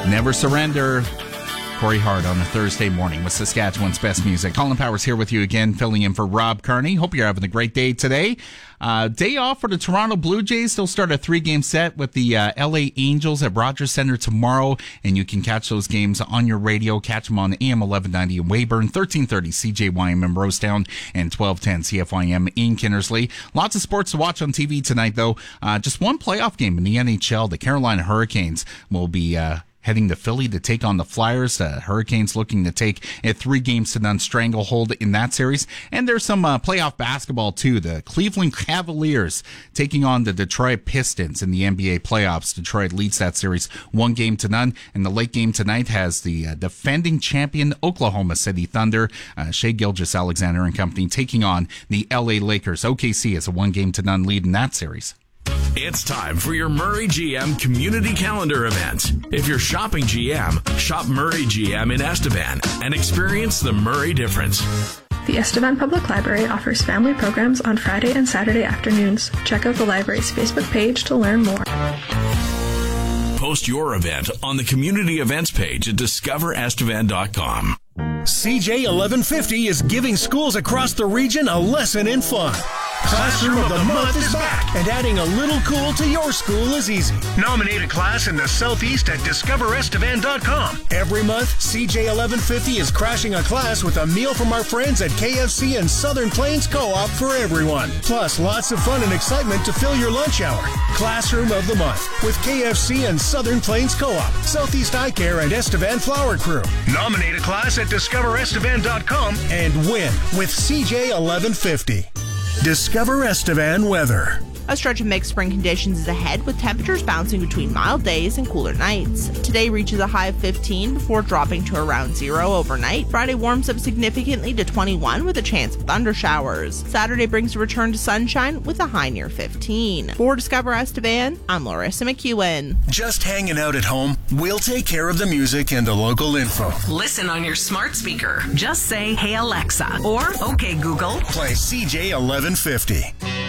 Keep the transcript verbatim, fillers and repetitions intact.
Never Surrender. Corey Hart on a Thursday morning with Saskatchewan's best music. Colin Powers here with you again, filling in for Rob Carney. Hope you're having a great day today. Uh, day off for the Toronto Blue Jays. They'll start a three-game set with the uh, L A Angels at Rogers Centre tomorrow, and you can catch those games on your radio. Catch them on A M eleven ninety in Weyburn, thirteen thirty C J Y M in Rosetown, and twelve ten C F Y M in Kinnersley. Lots of sports to watch on T V tonight, though. Uh, just one playoff game in the N H L. The Carolina Hurricanes will be Uh, heading to Philly to take on the Flyers. Uh, Hurricanes looking to take a three games to none stranglehold in that series. And there's some uh, playoff basketball, too. The Cleveland Cavaliers taking on the Detroit Pistons in the N B A playoffs. Detroit leads that series one game to none. And the late game tonight has the uh, defending champion Oklahoma City Thunder, uh, Shai Gilgeous-Alexander and company, taking on the L A Lakers. O K C has a one game to none lead in that series. It's time for your Murray G M community calendar event. If you're shopping G M, shop Murray G M in Estevan and experience the Murray difference. The Estevan Public Library offers family programs on Friday and Saturday afternoons. Check out the library's Facebook page to learn more. Post your event on the community events page at discover estevan dot com. C J eleven fifty is giving schools across the region a lesson in fun. Classroom of the Month is back, and adding a little cool to your school is easy. Nominate a class in the Southeast at discover estevan dot com. Every month, C J eleven fifty is crashing a class with a meal from our friends at K F C and Southern Plains Co-op for everyone. Plus, lots of fun and excitement to fill your lunch hour. Classroom of the Month with K F C and Southern Plains Co-op, Southeast Eye Care, and Estevan Flower Crew. Nominate a class at discover estevan dot com and win with C J eleven fifty. Discover Estevan weather. A stretch of mixed spring conditions is ahead, with temperatures bouncing between mild days and cooler nights. Today reaches a high of fifteen before dropping to around zero overnight. Friday warms up significantly to twenty-one with a chance of thunder showers. Saturday brings a return to sunshine with a high near fifteen. For Discover Estevan, I'm Larissa McEwen. Just hanging out at home? We'll take care of the music and the local info. Listen on your smart speaker. Just say, "Hey Alexa," or "Okay Google." Play C J eleven fifty.